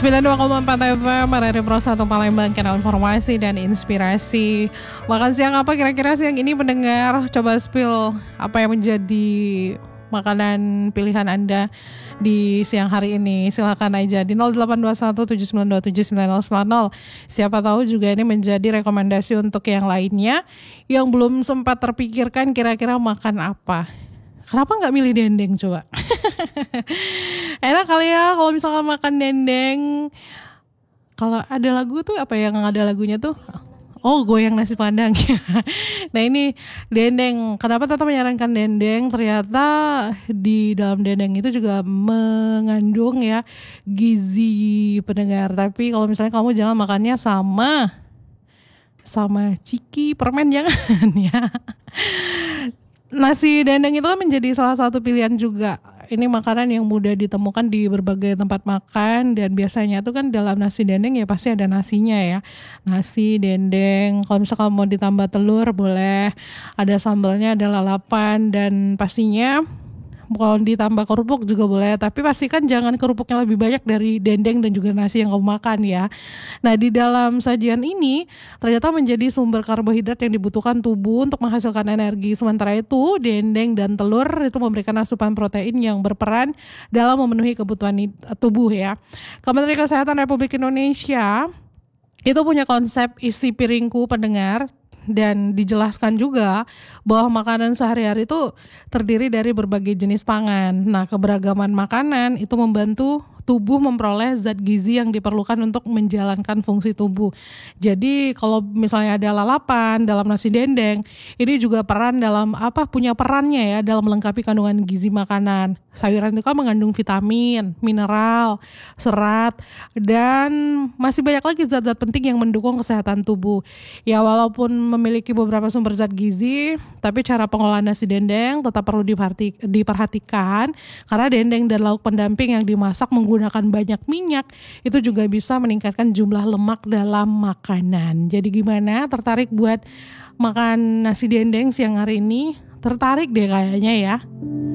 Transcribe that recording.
92,4 FM Radio Pro 1 Palembang, kanal informasi dan inspirasi. Makan siang apa kira-kira siang ini pendengar? Coba spill apa yang menjadi makanan pilihan Anda di siang hari ini. Silakan aja di 082179279090. Siapa tahu juga ini menjadi rekomendasi untuk yang lainnya yang belum sempat terpikirkan kira-kira makan apa. Kenapa nggak milih dendeng coba? Enak kali ya kalau misalkan makan dendeng. Kalau ada lagu tuh apa yang ada lagunya tuh? Oh, goyang nasi padang. Nah ini dendeng. Kenapa Tata menyarankan dendeng? Ternyata di dalam dendeng itu juga mengandung ya gizi pendengar. Tapi kalau misalnya kamu jangan makannya sama ciki permen jangan ya. Nasi dendeng itu kan menjadi salah satu pilihan juga. Ini makanan yang mudah ditemukan di berbagai tempat makan dan biasanya tuh kan dalam nasi dendeng ya pasti ada nasinya ya. Nasi dendeng, kalau misalkan mau ditambah telur boleh, ada sambalnya, ada lalapan dan pastinya kalau ditambah kerupuk juga boleh, tapi pastikan jangan kerupuknya lebih banyak dari dendeng dan juga nasi yang kamu makan ya. Nah di dalam sajian ini ternyata menjadi sumber karbohidrat yang dibutuhkan tubuh untuk menghasilkan energi. Sementara itu dendeng dan telur itu memberikan asupan protein yang berperan dalam memenuhi kebutuhan tubuh ya. Kementerian Kesehatan Republik Indonesia itu punya konsep isi piringku pendengar. Dan dijelaskan juga bahwa makanan sehari-hari itu terdiri dari berbagai jenis pangan. Nah, keberagaman makanan itu membantu tubuh memperoleh zat gizi yang diperlukan untuk menjalankan fungsi tubuh. Jadi kalau misalnya ada lalapan dalam nasi dendeng, ini juga punya perannya ya dalam melengkapi kandungan gizi makanan. Sayuran itu kan mengandung vitamin, mineral, serat, dan masih banyak lagi zat-zat penting yang mendukung kesehatan tubuh. Ya walaupun memiliki beberapa sumber zat gizi, tapi cara pengolahan nasi dendeng tetap perlu diperhatikan karena dendeng dan lauk pendamping yang dimasak menggunakan banyak minyak itu juga bisa meningkatkan jumlah lemak dalam makanan. Jadi gimana? Tertarik buat makan nasi dendeng siang hari ini? Tertarik deh kayaknya ya.